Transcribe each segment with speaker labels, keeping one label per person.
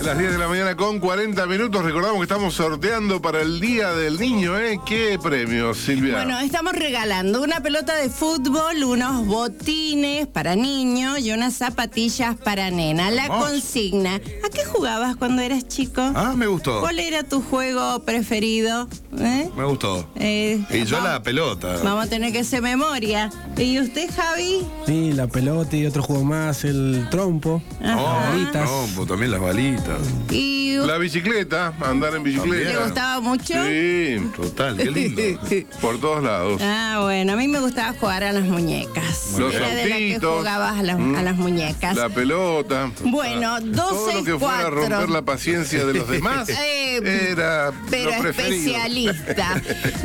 Speaker 1: Las 10 de la mañana con 40 minutos. Recordamos que estamos sorteando para el Día del Niño, ¿eh? ¿Qué premios, Silvia?
Speaker 2: Bueno, estamos regalando una pelota de fútbol, unos botines para niños y unas zapatillas para nena. La consigna. ¿A qué jugabas cuando eras chico?
Speaker 3: Ah, me gustó.
Speaker 2: ¿Cuál era tu juego preferido?
Speaker 3: Me gustó. Y yo la pelota.
Speaker 2: Vamos a tener que hacer memoria. ¿Y usted, Javi?
Speaker 4: Sí, la pelota y otro juego más, el trompo.
Speaker 2: Ajá.
Speaker 3: Oh,
Speaker 4: balitas.
Speaker 3: trompo, también las balitas.
Speaker 2: ¿Y
Speaker 1: La bicicleta, andar en bicicleta.
Speaker 2: ¿te gustaba mucho?
Speaker 1: Sí,
Speaker 3: Total, qué lindo.
Speaker 1: por todos lados.
Speaker 2: Ah, bueno, a mí me gustaba jugar a las muñecas.
Speaker 1: Los
Speaker 2: Era de las que
Speaker 1: saltitos,
Speaker 2: jugabas a las muñecas.
Speaker 1: La pelota.
Speaker 2: Bueno, 12
Speaker 1: Todo lo que fuera romper la paciencia de los demás era
Speaker 2: pero
Speaker 1: lo preferido.
Speaker 2: especialista.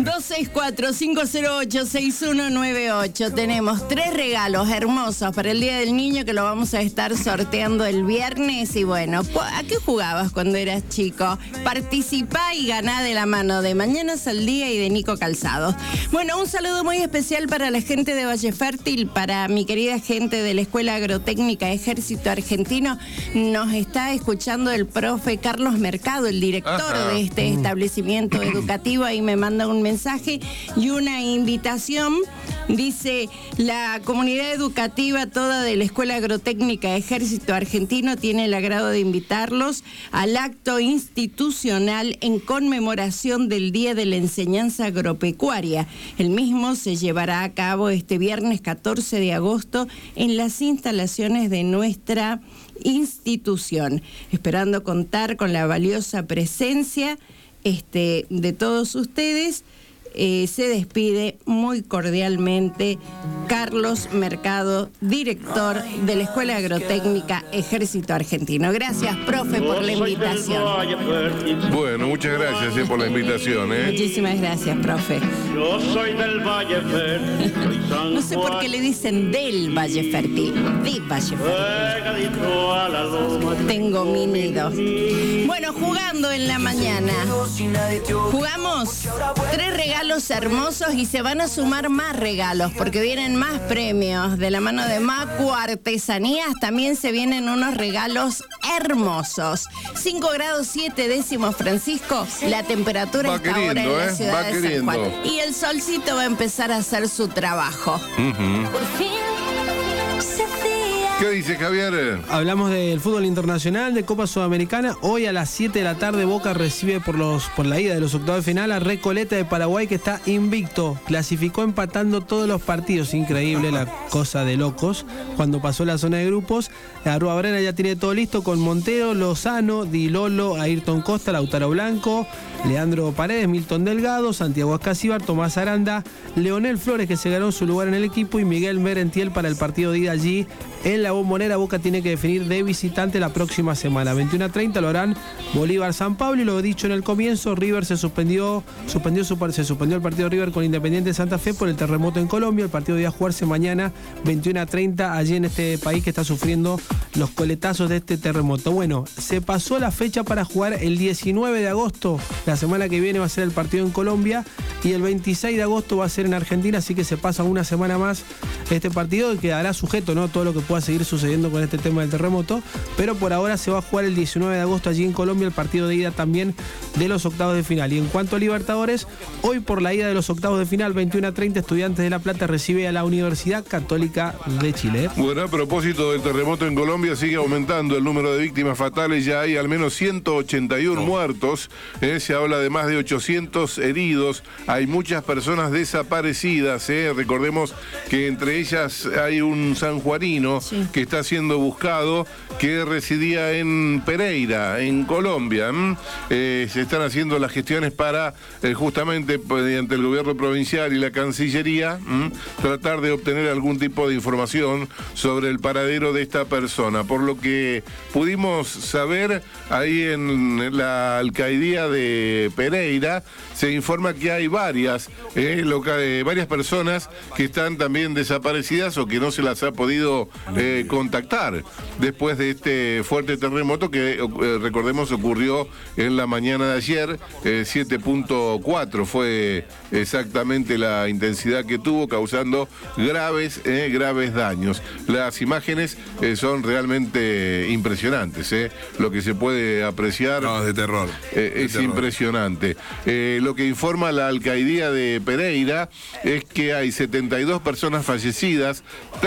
Speaker 2: 264-508-6198. Tenemos 3 regalos hermosos para el Día del Niño que lo vamos a estar sorteando el viernes. Y bueno, ¿a qué jugabas cuando eras chico? Participá y ganá de la mano de Mañanas al Día y de Nico Calzados. Bueno, un saludo muy especial para la gente de Valle Fértil, para mi querida gente de la Escuela Agrotécnica Ejército Argentino. Nos está escuchando el profe Carlos Mercado, el director de este establecimiento educativo. Ahí me manda un mensaje y una invitación. Dice, la comunidad educativa toda de la Escuela Agrotécnica Ejército Argentino tiene el agrado de invitarlos al acto institucional en conmemoración del Día de la Enseñanza Agropecuaria. El mismo se llevará a cabo este viernes 14 de agosto en las instalaciones de nuestra institución, esperando contar con la valiosa presencia de todos ustedes. Se despide muy cordialmente Carlos Mercado, director de la Escuela Agrotécnica Ejército Argentino. Gracias, profe, por la invitación.
Speaker 1: Bueno, muchas gracias por la invitación.
Speaker 2: Muchísimas gracias, profe.
Speaker 5: Yo soy del Valle Fértil.
Speaker 2: No sé por qué le dicen del Valle Fértil, de Valle Fértil. Tengo mi nido. Bueno, jugando en la mañana. Jugamos 3 regalos hermosos y se van a sumar más regalos porque vienen más premios de la mano de Macu Artesanías. También se vienen unos regalos hermosos. 5 grados 7 décimos, Francisco. La temperatura está ahora en la ciudad de San Juan. Y el solcito va a empezar a hacer su trabajo.
Speaker 6: Por fin se hacía.
Speaker 1: ¿Qué dice Javier?
Speaker 4: Hablamos del fútbol internacional, de Copa Sudamericana. Hoy a las 7 de la tarde Boca recibe por la ida de los octavos de final a Recoleta de Paraguay, que está invicto. Clasificó empatando todos los partidos. Increíble, la cosa de locos. Cuando pasó la zona de grupos, Arruabarrena ya tiene todo listo con Montero, Lozano, Di Lolo, Ayrton Costa, Lautaro Blanco, Leandro Paredes, Milton Delgado, Santiago Ascasíbar, Tomás Aranda, Leonel Flores, que se ganó su lugar en el equipo, y Miguel Merentiel para el partido de ida allí en la Bombonera. Boca tiene que definir de visitante la próxima semana. 21:30 lo harán Bolívar San Pablo, y lo dicho en el comienzo, River se suspendió el partido de River con Independiente Santa Fe por el terremoto en Colombia. El partido debe jugarse mañana 21:30 allí en este país que está sufriendo los coletazos de este terremoto. Bueno, se pasó la fecha para jugar el 19 de agosto. La semana que viene va a ser el partido en Colombia y el 26 de agosto va a ser en Argentina, así que se pasa una semana más este partido y quedará sujeto, ¿no?, todo lo que pueda seguir sucediendo con este tema del terremoto, pero por ahora se va a jugar el 19 de agosto allí en Colombia el partido de ida también de los octavos de final. Y en cuanto a Libertadores, hoy por la ida de los octavos de final, 21:30, Estudiantes de La Plata recibe a la Universidad Católica de Chile.
Speaker 1: Bueno, a propósito del terremoto en Colombia, sigue aumentando el número de víctimas fatales. Ya hay al menos 181 muertos, se habla de más de 800 heridos. Hay muchas personas desaparecidas, Recordemos que entre ellas hay un sanjuanino que está siendo buscado, que residía en Pereira, en Colombia. Se están haciendo las gestiones para justamente mediante el gobierno provincial y la Cancillería tratar de obtener algún tipo de información sobre el paradero de esta persona. Por lo que pudimos saber, ahí en la alcaldía de Pereira se informa que hay varias personas que están también desaparecidas o que no se las ha podido contactar después de este fuerte terremoto que, recordemos, ocurrió en la mañana de ayer. 7.4 fue exactamente la intensidad que tuvo, causando graves daños. Las imágenes son realmente impresionantes, lo que se puede apreciar.
Speaker 3: No, de terror.
Speaker 1: Es terror. Impresionante. Lo que informa la alcaldía de Pereira es que hay 72 personas fallecidas,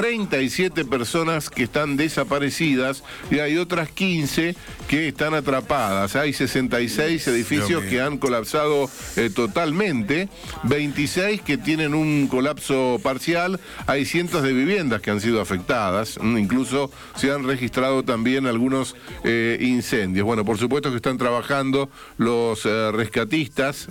Speaker 1: 37 personas que están desaparecidas y hay otras 15 que están atrapadas. Hay 66 edificios que han colapsado totalmente, 26 que tienen un colapso parcial, hay cientos de viviendas que han sido afectadas, incluso se han registrado también algunos incendios. Bueno, por supuesto que están trabajando los rescatistas.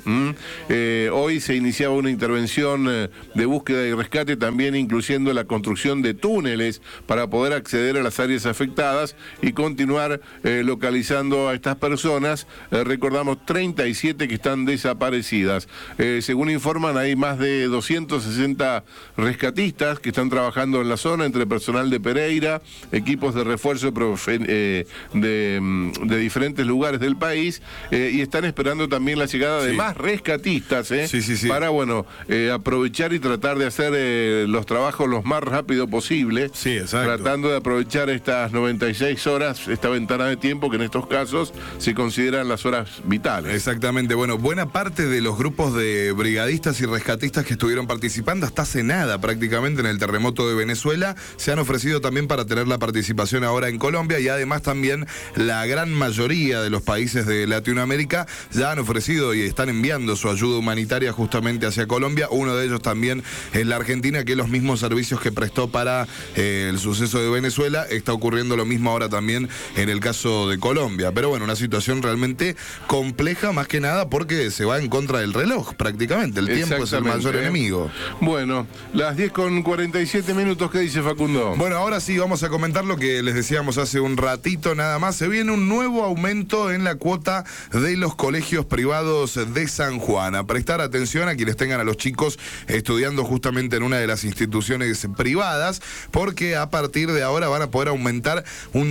Speaker 1: Hoy se iniciaba una intervención de búsqueda y rescate, también incluyendo la construcción de túneles para poder acceder a las áreas afectadas y continuar localizando a estas personas. Recordamos 37 que están desaparecidas. Según informan, hay más de 260 rescatistas que están trabajando en la zona, entre personal de Pereira, equipos de refuerzo de diferentes lugares del país, y están esperando también la llegada de más rescatistas para, bueno, aprovechar y tratar de hacer los trabajos lo más rápido posible, tratando de aprovechar estas 96 horas, esta ventana de tiempo que en estos casos se consideran las horas vitales.
Speaker 3: Exactamente. Bueno, buena parte de los grupos de brigadistas y rescatistas que estuvieron participando hasta hace nada prácticamente en el terremoto de Venezuela se han ofrecido también para tener la participación ahora en Colombia, y además también la gran mayoría de los países de Latinoamérica ya han ofrecido y están enviando su ayuda humanitaria justamente hacia Colombia. Uno de ellos también es la Argentina, que los mismos servicios que prestó para el suceso de Venezuela, está ocurriendo lo mismo ahora también en el caso de Colombia. Pero bueno, una situación realmente compleja, más que nada porque se va en contra del reloj prácticamente. El tiempo es el mayor enemigo.
Speaker 1: Bueno, las 10:47, ¿qué dice Facundo?
Speaker 3: Bueno, ahora sí vamos a comentar lo que les decíamos hace un ratito nada más. Se viene un nuevo aumento en la cuota de los colegios privados de San Juan. A prestar atención a quienes tengan a los chicos estudiando justamente en una de las instituciones privadas, porque a partir de ahora van a poder aumentar un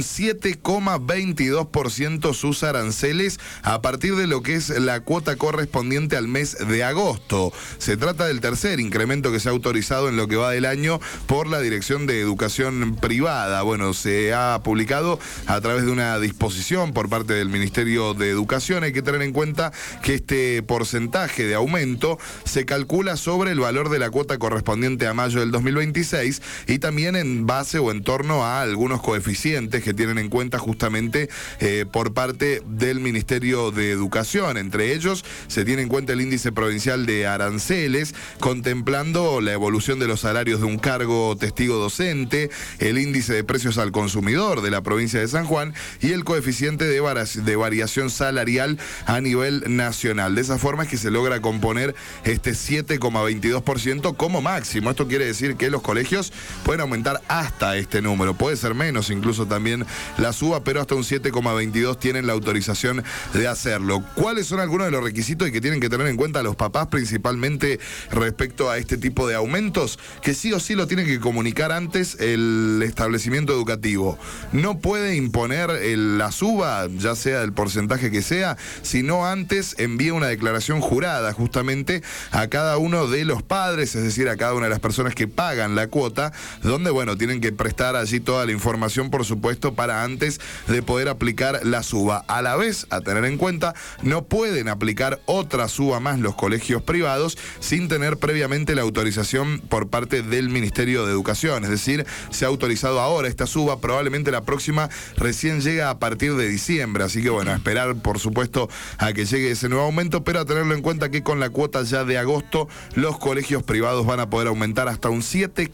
Speaker 3: 7,22% sus aranceles a partir de lo que es la cuota correspondiente al mes de agosto. Se trata del tercer incremento que se ha autorizado en lo que va del año por la Dirección de Educación Privada. Bueno, se ha publicado a través de una disposición por parte del Ministerio de Educación. Hay que tener en cuenta que este porcentaje de aumento se calcula sobre el valor de la cuota correspondiente a mayo del 2026 y también en base o en torno a algunos coeficientes que tienen en cuenta justamente por parte del Ministerio de Educación. Entre ellos se tiene en cuenta el índice provincial de aranceles, contemplando la evolución de los salarios de un cargo testigo docente, el índice de precios al consumidor de la provincia de San Juan y el coeficiente de variación salarial a nivel nacional. De esa forma es que se logra componer este 7,22% como máximo. Esto quiere decir que los colegios pueden aumentar hasta este número. Puede ser menos incluso también la suba, pero hasta un 7,22 tienen la autorización de hacerlo. ¿Cuáles son algunos de los requisitos y que tienen que tener en cuenta los papás principalmente respecto a este tipo de aumentos? Que sí o sí lo tienen que comunicar antes el establecimiento educativo. No puede imponer la suba, ya sea del porcentaje que sea, sino antes envía una declaración jurada justamente a cada uno de los padres, es decir, a cada una de las personas que pagan la cuota, donde, bueno, tienen que prestar allí toda la información, por supuesto, para antes de poder aplicar la suba. A la vez, a tener en cuenta, no pueden aplicar otra suba más los colegios privados sin tener previamente la autorización por parte del Ministerio de Educación. Es decir, se ha autorizado ahora esta suba, probablemente la próxima recién llega a partir de diciembre. Así que, bueno, a esperar, por supuesto, a que llegue ese nuevo aumento, pero a tenerlo en cuenta que con la cuota ya de agosto, los colegios privados van a poder aumentar hasta un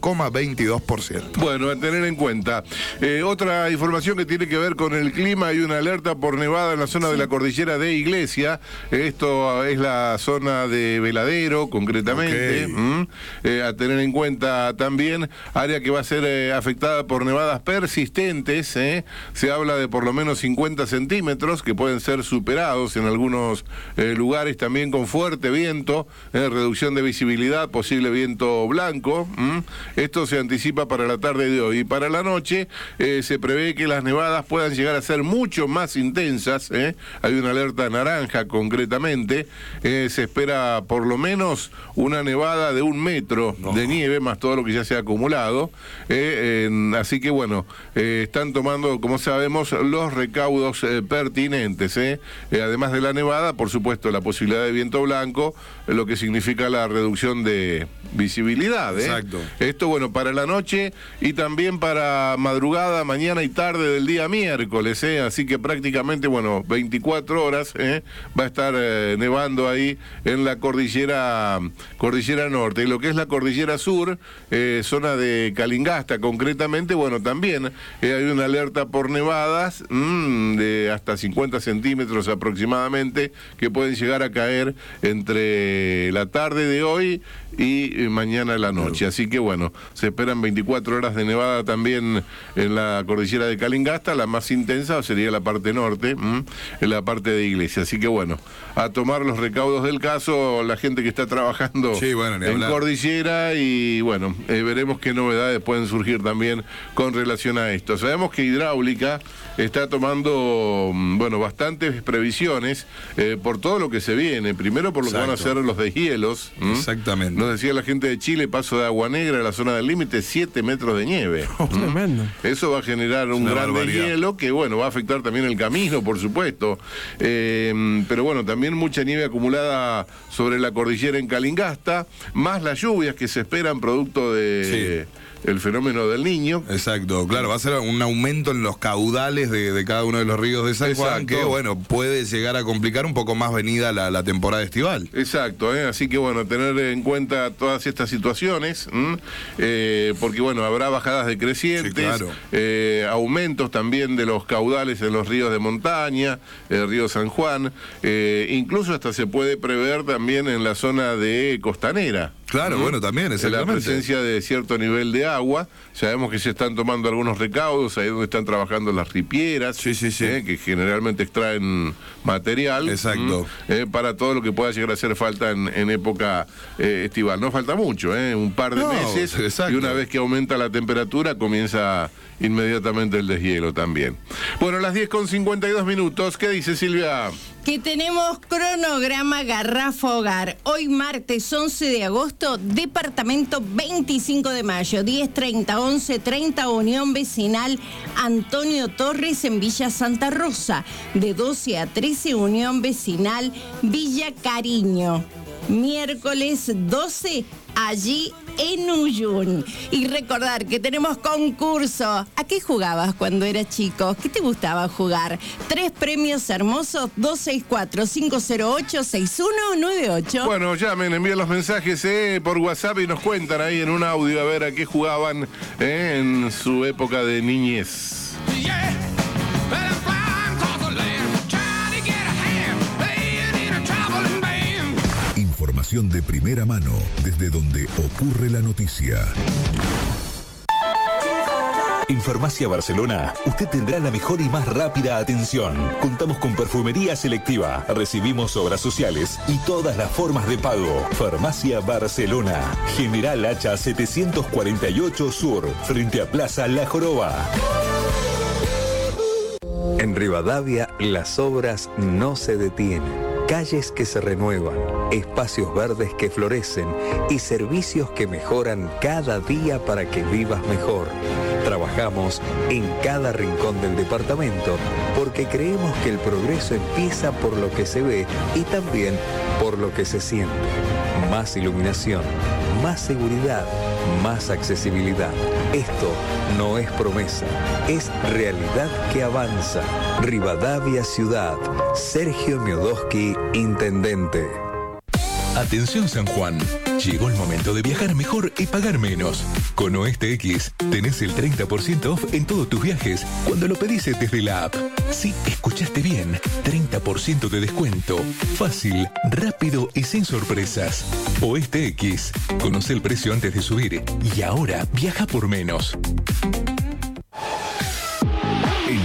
Speaker 3: 7,22%.
Speaker 1: Bueno, a tener en cuenta. Otra información que tiene que ver con el clima: hay una alerta por nevada en la zona de la cordillera de Iglesia. Esto es la zona de Veladero, concretamente. A tener en cuenta también, área que va a ser afectada por nevadas persistentes. Se habla de por lo menos 50 centímetros que pueden ser superados en algunos lugares, también con fuerte viento, reducción de visibilidad, posible viento blanco. Esto se anticipa para la tarde de de hoy. Y para la noche se prevé que las nevadas puedan llegar a ser mucho más intensas. Hay una alerta naranja concretamente. Se espera por lo menos una nevada de 1 metro de nieve, más todo lo que ya se ha acumulado. Así que bueno, están tomando, como sabemos, los recaudos pertinentes. Además de la nevada, por supuesto, la posibilidad de viento blanco, lo que significa la reducción de visibilidad.
Speaker 3: Exacto.
Speaker 1: Esto, bueno, para la noche y también para madrugada, mañana y tarde del día miércoles. Así que prácticamente, bueno, 24 horas va a estar nevando ahí en la cordillera norte. Y lo que es la cordillera sur, zona de Calingasta concretamente, bueno, también hay una alerta por nevadas de hasta 50 centímetros aproximadamente que pueden llegar a caer entre la tarde de hoy y mañana a la noche. Así que bueno, se esperan 24 horas de nevada también en la cordillera de Calingasta. La más intensa sería la parte norte, en la parte de Iglesia. Así que bueno, a tomar los recaudos del caso la gente que está trabajando en cordillera, y bueno, veremos qué novedades pueden surgir también con relación a esto. Sabemos que Hidráulica está tomando bastantes previsiones por todo lo que se viene. Primero por lo que van a hacer los deshielos.
Speaker 3: Exactamente.
Speaker 1: Nos decía la gente de Chile, paso de Agua Negra, la zona del límite, 7 metros de nieve.
Speaker 4: Tremendo.
Speaker 1: Eso va a generar un gran deshielo que, bueno, va a afectar también el camino, por supuesto. Pero bueno, también mucha nieve acumulada sobre la cordillera en Calingasta, más las lluvias que se esperan producto de... el fenómeno del Niño.
Speaker 3: Exacto, claro, va a ser un aumento en los caudales de cada uno de los ríos de San Juan, que bueno, puede llegar a complicar un poco más venida la temporada estival.
Speaker 1: Exacto, así que bueno, tener en cuenta todas estas situaciones, porque bueno, habrá bajadas decrecientes, aumentos también de los caudales en los ríos de montaña, el río San Juan, incluso hasta se puede prever también en la zona de costanera.
Speaker 3: Claro, bueno, también, exactamente.
Speaker 1: La presencia de cierto nivel de agua. Sabemos que se están tomando algunos recaudos, ahí donde están trabajando las ripieras, que generalmente extraen material.
Speaker 3: Exacto.
Speaker 1: Para todo lo que pueda llegar a hacer falta en época estival. No falta mucho, un par de meses. Exacto. Y una vez que aumenta la temperatura, comienza inmediatamente el deshielo también. Bueno, las 10:52. ¿Qué dice Silvia?
Speaker 2: Que tenemos cronograma Garrafa Hogar. Hoy martes 11 de agosto, departamento 25 de mayo, 10:30, 11:30, Unión Vecinal Antonio Torres en Villa Santa Rosa. De 12 a 13, Unión Vecinal Villa Cariño. Miércoles 12, allí en Uyun. Y recordar que tenemos concurso. ¿A qué jugabas cuando eras chico? ¿Qué te gustaba jugar? 3 premios hermosos, 264-508-6198.
Speaker 1: Bueno, llamen, envíen los mensajes por WhatsApp y nos cuentan ahí en un audio a ver a qué jugaban en su época de niñez.
Speaker 7: Información de primera mano desde donde ocurre la noticia.
Speaker 8: En Farmacia Barcelona, usted tendrá la mejor y más rápida atención. Contamos con perfumería selectiva, recibimos obras sociales y todas las formas de pago. Farmacia Barcelona, General Hacha 748 Sur, frente a Plaza La Joroba.
Speaker 9: En Rivadavia, las obras no se detienen. Calles que se renuevan, espacios verdes que florecen y servicios que mejoran cada día para que vivas mejor. Trabajamos en cada rincón del departamento porque creemos que el progreso empieza por lo que se ve y también por lo que se siente. Más iluminación, más seguridad, más accesibilidad. Esto no es promesa, es realidad que avanza. Rivadavia Ciudad. Sergio Miodoski, Intendente.
Speaker 8: Atención San Juan, llegó el momento de viajar mejor y pagar menos. Con Oeste X tenés el 30% off en todos tus viajes cuando lo pedís desde la app. Sí, escuchaste bien, 30% de descuento. Fácil, rápido y sin sorpresas. Oeste X, conoce el precio antes de subir y ahora viaja por menos.
Speaker 7: En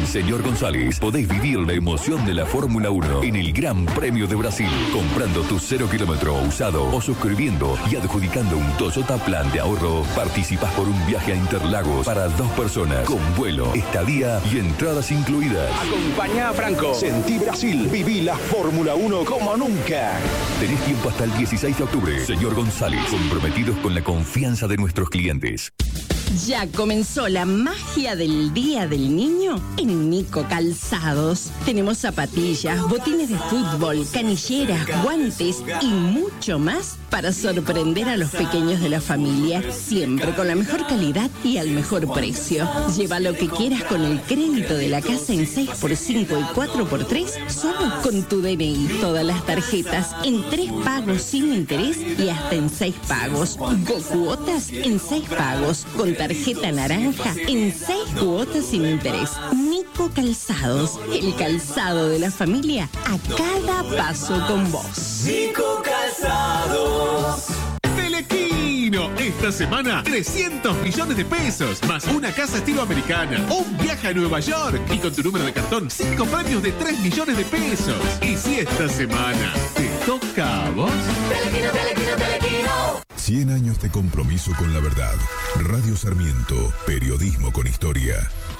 Speaker 10: Señor González, podéis vivir la emoción de la Fórmula 1 en el Gran Premio de Brasil, comprando tu 0 kilómetro usado o suscribiendo y adjudicando un Toyota Plan de ahorro. Participas por un viaje a Interlagos para 2 personas, con vuelo, estadía y entradas incluidas.
Speaker 11: Acompañá a Franco. Sentí Brasil. Viví la Fórmula 1 como nunca.
Speaker 10: Tenés tiempo hasta el 16 de octubre. Señor González, comprometidos con la confianza de nuestros clientes.
Speaker 2: Ya comenzó la magia del Día del Niño en Nico Calzados. Tenemos zapatillas, botines de fútbol, canilleras, guantes y mucho más para sorprender a los pequeños de la familia. Siempre con la mejor calidad y al mejor precio. Lleva lo que quieras con el crédito de la casa en 6x5 y 4x3 solo con tu DNI. Todas las tarjetas en 3 pagos sin interés y hasta en 6 pagos. Cuotas en 6 pagos. Con tarjeta naranja en 6 cuotas sin interés. Nico Calzados, el calzado de la familia a cada paso con vos.
Speaker 12: Nico Calzados.
Speaker 13: Telequino, esta semana 300 millones de pesos, más una casa estilo americana, un viaje a Nueva York y con tu número de cartón 5 premios de 3 millones de pesos. Y si esta semana te toca a vos.
Speaker 12: Telequino, Telequino, Telequino.
Speaker 7: 100 años de compromiso con la verdad. Radio Sarmiento, periodismo con historia.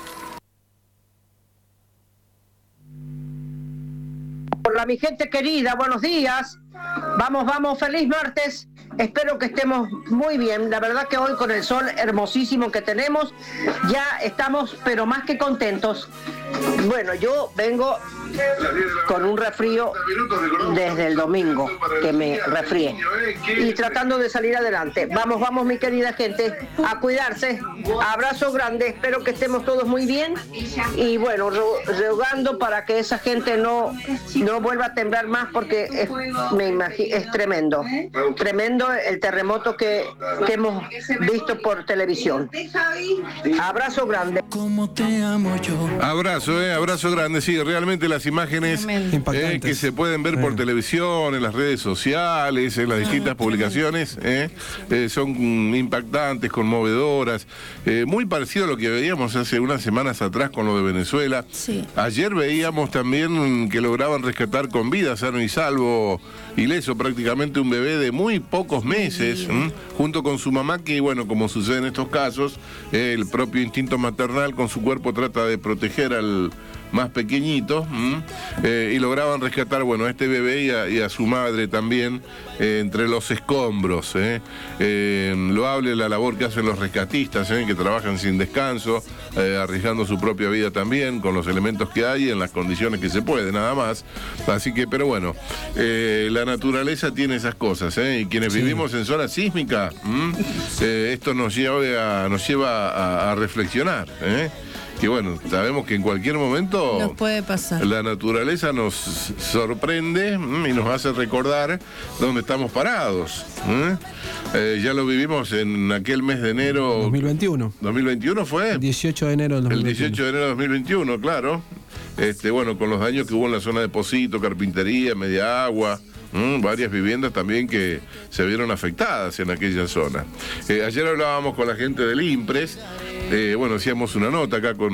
Speaker 14: Hola mi gente querida, buenos días. Vamos, feliz martes. Espero que estemos muy bien. La verdad que hoy con el sol hermosísimo que tenemos, ya estamos pero más que contentos. Bueno, yo vengo con un resfrío desde el domingo, que me resfrié, y tratando de salir adelante. Vamos mi querida gente, a cuidarse. Abrazo grande, espero que estemos todos muy bien y bueno, rogando para que esa gente no vuelva a temblar más, porque es tremendo el terremoto que hemos visto por televisión. Abrazo grande.
Speaker 12: Como te amo yo.
Speaker 1: Abrazo grande, sí, realmente las imágenes que se pueden ver por televisión, en las redes sociales, en las distintas publicaciones, son impactantes, conmovedoras, muy parecido a lo que veíamos hace unas semanas atrás con lo de Venezuela.
Speaker 2: Sí.
Speaker 1: Ayer veíamos también que lograban rescatar con vida, sano y salvo, ileso prácticamente, un bebé de muy pocos meses, junto con su mamá, que bueno, como sucede en estos casos, el propio instinto maternal con su cuerpo trata de proteger al más pequeñito, y lograban rescatar, bueno, a este bebé y a su madre también, entre los escombros. Loable la labor que hacen los rescatistas, que trabajan sin descanso, arriesgando su propia vida también, con los elementos que hay, en las condiciones que se puede, nada más. Así que, pero bueno, la naturaleza tiene esas cosas, y quienes vivimos en zona sísmica, esto nos lleva a reflexionar, que bueno, sabemos que en cualquier momento
Speaker 2: nos puede pasar.
Speaker 1: La naturaleza nos sorprende y nos hace recordar dónde estamos parados. Ya lo vivimos en aquel mes de enero
Speaker 4: 2021.
Speaker 1: ¿2021 fue?
Speaker 4: El 18 de enero del 2021.
Speaker 1: El 18 de enero de 2021, claro. Bueno, con los daños que hubo en la zona de Pocito, Carpintería, Media Agua, varias viviendas también que se vieron afectadas en aquella zona. Ayer hablábamos con la gente del IMPRES, bueno, hacíamos una nota acá con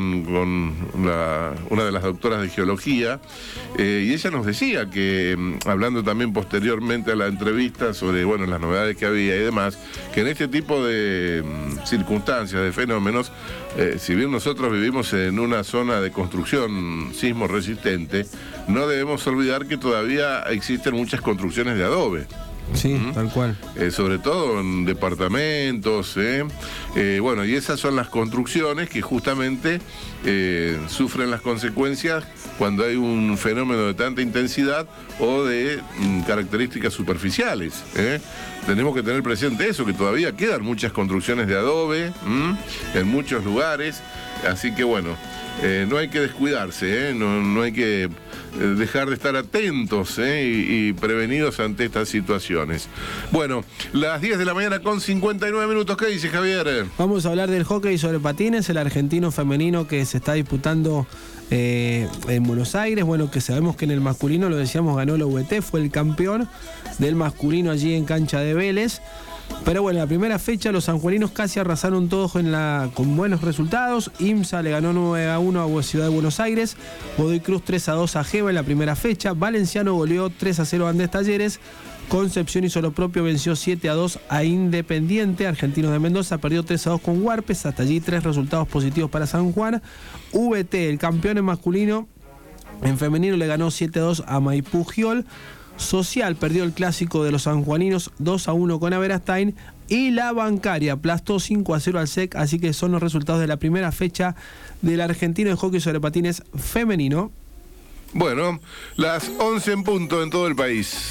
Speaker 1: una de las doctoras de geología, y ella nos decía que, hablando también posteriormente a la entrevista sobre, bueno, las novedades que había y demás, que en este tipo de circunstancias, de fenómenos, si bien nosotros vivimos en una zona de construcción sismo resistente, no debemos olvidar que todavía existen muchas construcciones de adobe.
Speaker 4: Sí, tal cual.
Speaker 1: Sobre todo en departamentos, bueno, y esas son las construcciones que justamente sufren las consecuencias cuando hay un fenómeno de tanta intensidad o de características superficiales. Tenemos que tener presente eso, que todavía quedan muchas construcciones de adobe en muchos lugares, así que bueno, no hay que descuidarse, no hay que dejar de estar atentos y prevenidos ante estas situaciones. Bueno, las 10 de la mañana con 59 minutos. ¿Qué dice Javier?
Speaker 4: Vamos a hablar del hockey sobre patines, el argentino femenino que se está disputando en Buenos Aires. Bueno, que sabemos que en el masculino, lo decíamos, ganó la UBT, fue el campeón del masculino allí en cancha de Vélez. Pero bueno, la primera fecha los sanjuaninos casi arrasaron todos con buenos resultados. IMSA le ganó 9-1 a Ciudad de Buenos Aires. Godoy Cruz 3-2 a Geva en la primera fecha. Valenciano goleó 3-0 a Andes Talleres. Concepción hizo lo propio, venció 7-2 a Independiente. Argentinos de Mendoza perdió 3-2 con Huarpes. Hasta allí 3 resultados positivos para San Juan. VT, el campeón en masculino, en femenino le ganó 7-2 a Maipú Giol. Social perdió el clásico de los sanjuaninos 2-1 con Aberastain. Y la Bancaria aplastó 5-0 al SEC. Así que son los resultados de la primera fecha del argentino de hockey sobre patines femenino.
Speaker 1: Bueno, las 11 en punto en todo el país.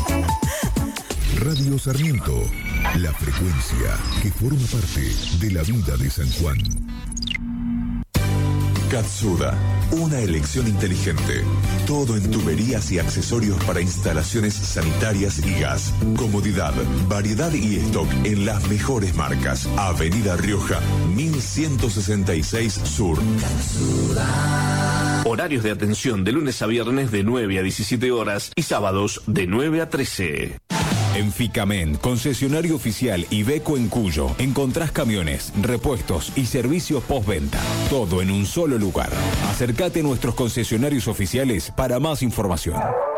Speaker 7: Radio Sarmiento, la frecuencia que forma parte de la vida de San Juan.
Speaker 15: Katsuda, una elección inteligente. Todo en tuberías y accesorios para instalaciones sanitarias y gas. Comodidad, variedad y stock en las mejores marcas. Avenida Rioja, 1166 Sur.
Speaker 16: Horarios de atención de lunes a viernes de 9 a 17 horas y sábados de 9 a 13.
Speaker 17: En Ficamen, concesionario oficial Iveco en Cuyo, encontrás camiones, repuestos y servicios postventa. Todo en un solo lugar. Acércate a nuestros concesionarios oficiales para más información.